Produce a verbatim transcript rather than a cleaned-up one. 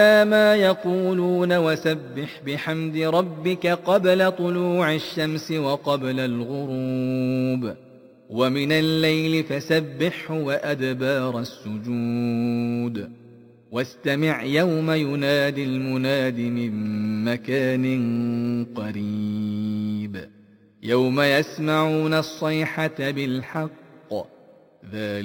ما يقولون وسبح بحمد ربك قبل طلوع الشمس وقبل الغروب ومن الليل فسبحه وأدبار السجود واستمع يوم ينادي المناد من مكان قريب يوم يسمعون الصيحة بالحق ذلك